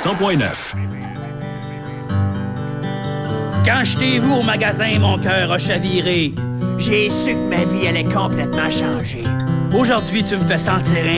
100.9. Quand je t'ai vu au magasin, mon cœur a chaviré. J'ai su que ma vie allait complètement changer. Aujourd'hui, tu me fais sentir